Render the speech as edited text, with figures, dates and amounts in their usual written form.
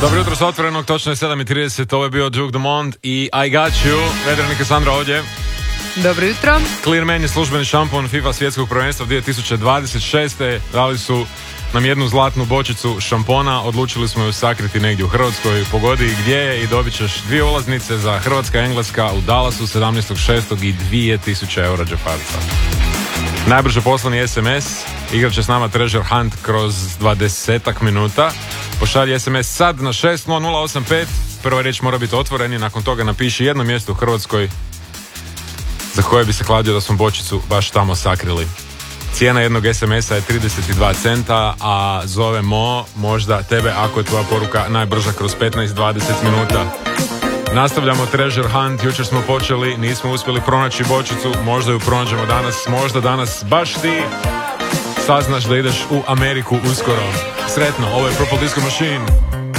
Dobro jutro s Otvorenog, točno je 7:30, ovo je bio Duke Dumont i I Got You. Vedrana Kassandra ovdje. Dobro jutro. Clear Man je službeni šampon FIFA svjetskog prvenstva 2026. Dali su nam jednu zlatnu bočicu šampona, odlučili smo ju sakriti negdje u Hrvatskoj. Pogodi gdje je i dobit ćeš 2 ulaznice za Hrvatska-Engleska u Dallasu 17.6. i 2000 eura džeparca. Najbrže poslani SMS, igrat će s nama Treasure Hunt kroz 20 minuta. Pošalji SMS sad na 60085, prva riječ mora biti otvoreni, nakon toga napiši jedno mjesto u Hrvatskoj za koje bi se kladio da smo bočicu baš tamo sakrili. Cijena jednog SMS-a je 32 centa, a zovemo možda tebe ako je tvoja poruka najbrža kroz 15-20 minuta. Nastavljamo Treasure Hunt, jučer smo počeli, nismo uspjeli pronaći bočicu, možda ju pronađemo danas, možda danas baš ti saznaš da ideš u Ameriku uskoro. Sretno, ovo je Purple Disco Machine.